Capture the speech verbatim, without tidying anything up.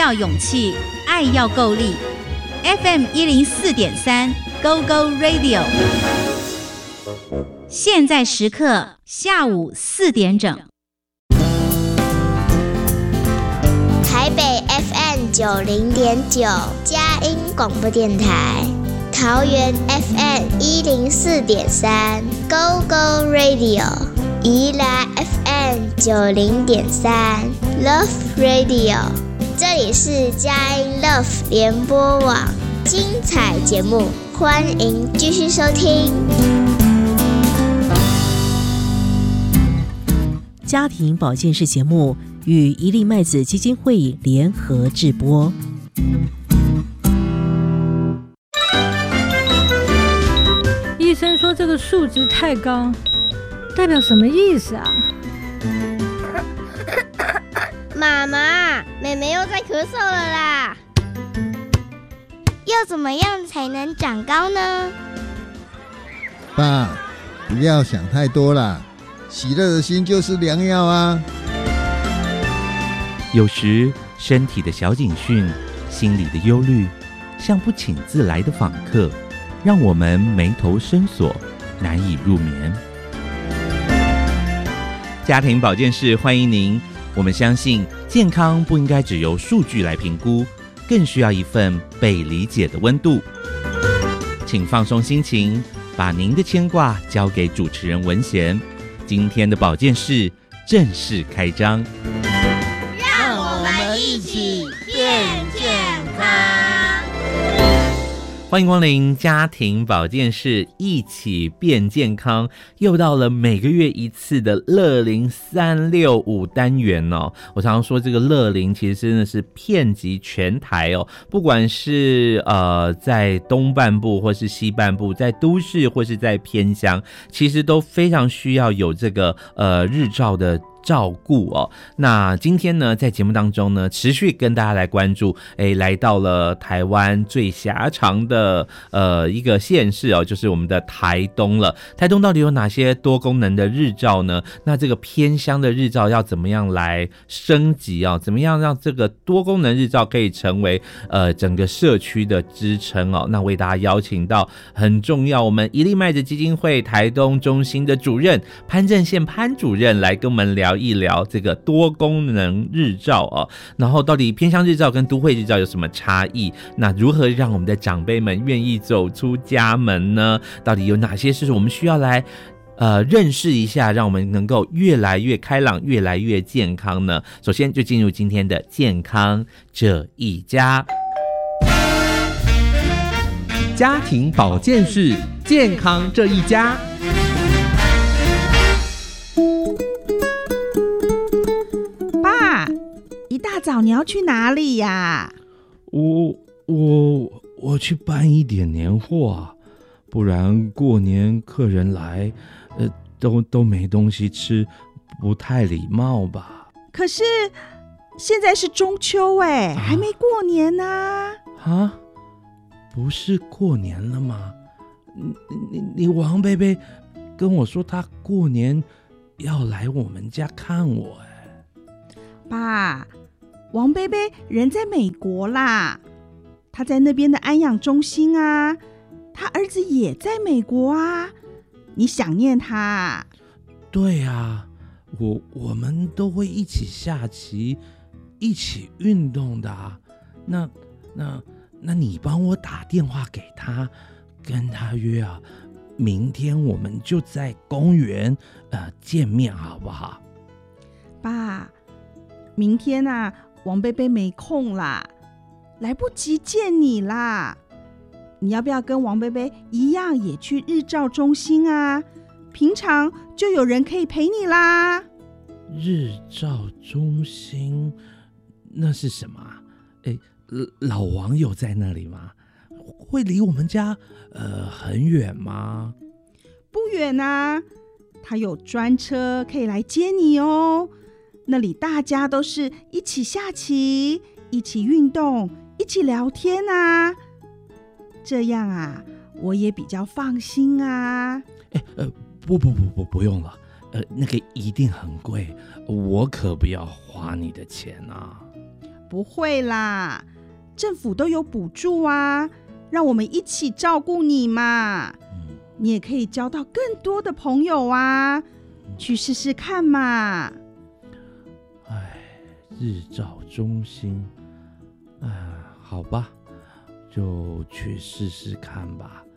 要勇气，爱要够力。F M 一零四点三 Go Go Radio， 现在时刻下午四点整。 台北 F M 九零点九佳音广播电台，桃园 F M 一零四点三 Go Go Radio， 宜兰 F M 九零点三 Love Radio。这里是佳音 Love 联播网，精彩节目，欢迎继续收听。 家庭保健室节目与一粒麦子基金会联合制播。 医生说这个数值太高，代表什么意思啊？ 妈妈，妹妹又在咳嗽了啦！要怎么样才能长高呢？ 爸，不要想太多啦，喜乐的心就是良药啊。 有时身体的小警讯，心里的忧虑，像不请自来的访客，让我们眉头深锁，难以入眠。家庭保健室欢迎您。我们相信健康不应该只由数据来评估，更需要一份被理解的温度。请放松心情，把您的牵挂交给主持人文贤。今天的保健室正式开张， 让我们一起变健康。 欢迎光临家庭保健室，一起变健康。又到了每个月一次的乐龄三六五单元哦。我常常说这个乐龄其实真的是遍及全台哦，不管是呃在东半部或是西半部，在都市或是在偏乡，其实都非常需要有这个呃日照的照顾哦。那今天呢，在节目当中呢，持续跟大家来关注，哎，来到了台湾最狭长的呃一个县市哦，就是我们的台东了。台东到底有哪些多功能的日照呢？那这个偏乡的日照要怎么样来升级啊？怎么样让这个多功能日照可以成为呃整个社区的支撑哦？那为大家邀请到很重要，我们一粒麦子基金会台东中心的主任潘正宪潘主任来跟我们聊一聊这个多功能日照哦，然后到底偏乡日照跟都会日照有什么差异？那如何让我们的长辈们愿意走出家门呢？到底有哪些事我们需要来呃认识一下，让我们能够越来越开朗，越来越健康呢？首先就进入今天的健康这一家， 家庭保健室，健康这一家。 一大早你要去哪里呀？ 我我我去办一点年货啊，不然过年客人来，呃，都都没东西吃，不太礼貌吧？ 可是现在是中秋哎、啊，还没过年呢、啊。 啊？不是过年了吗？你你你王贝贝跟我说他过年要来我们家看我哎。 爸，王贝贝人在美国啦，他在那边的安养中心啊，他儿子也在美国啊，你想念他？ 对啊，我我们都会一起下棋，一起运动的、啊。那那那你帮我打电话给他，跟他约啊，明天我们就在公园呃见面好不好？ 爸，明天啊，王贝贝没空啦，来不及见你啦。你要不要跟王贝贝一样也去日照中心啊？平常就有人可以陪你啦。 日照中心那是什么？哎，老王有在那里吗？会离我们家呃很远吗？ 不远啊，他有专车可以来接你哦。那里大家都是一起下棋，一起运动，一起聊天啊，这样啊，我也比较放心啊。 哎，呃，不不不不，不用了，呃，那个一定很贵，我可不要花你的钱啊。 不会啦，政府都有补助啊，让我们一起照顾你嘛。你也可以交到更多的朋友啊，去试试看嘛。 哎，日照中心，啊，好吧，就去试试看吧。